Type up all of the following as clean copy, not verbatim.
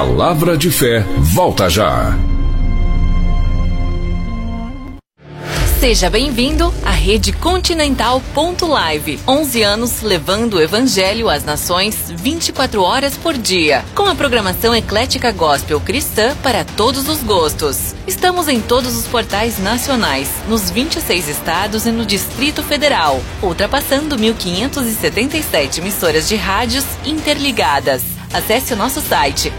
Palavra de Fé volta já. Seja bem-vindo à Rede Continental.live. 11 anos levando o Evangelho às nações 24 horas por dia. Com a programação eclética gospel cristã para todos os gostos. Estamos em todos os portais nacionais, nos 26 estados e no Distrito Federal, ultrapassando 1.577 emissoras de rádios interligadas. Acesse o nosso site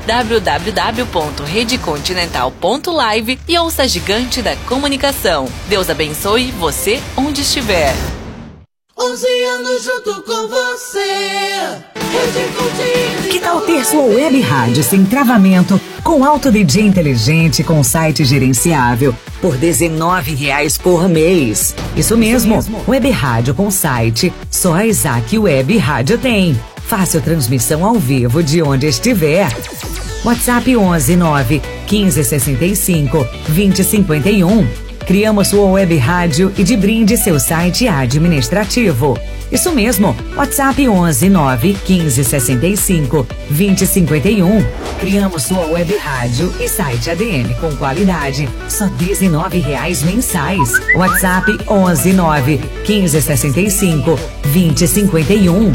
www.redecontinental.live e ouça a gigante da comunicação. Deus abençoe você onde estiver. 11 anos junto com você. Rede Continental. Que tal ter sua web rádio sem travamento, com alto DJ inteligente, com site gerenciável, por R$19 por mês? Isso mesmo, web rádio com site, só a Isaac Web Rádio tem. Fácil transmissão ao vivo de onde estiver. WhatsApp 11 9 15 65 20 51. Criamos sua web rádio e de brinde seu site administrativo. Isso mesmo, WhatsApp 11 9 15 65 20 51. Criamos sua web rádio e site ADM com qualidade, só R$19 mensais. WhatsApp 11 9 15 65 20 51.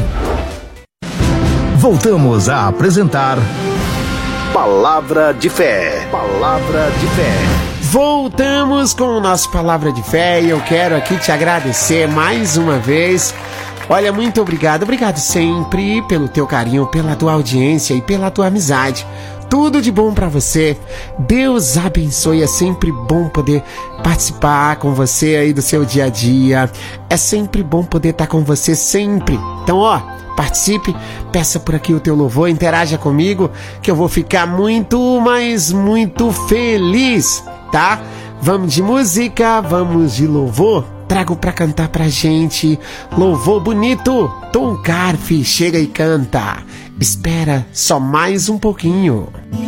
Voltamos a apresentar Palavra de Fé. Palavra de Fé. Voltamos com o nosso Palavra de Fé e eu quero aqui te agradecer mais uma vez. Olha, muito obrigado. Obrigado sempre pelo teu carinho, pela tua audiência e pela tua amizade. Tudo de bom pra você. Deus abençoe. É sempre bom poder participar com você aí do seu dia a dia. É sempre bom poder estar com você sempre. Então, participe, peça por aqui o teu louvor, interaja comigo, que eu vou ficar muito, mas muito feliz, tá? Vamos de música, vamos de louvor. Trago pra cantar pra gente louvor bonito. Tom Carf, chega e canta. Espera só mais um pouquinho.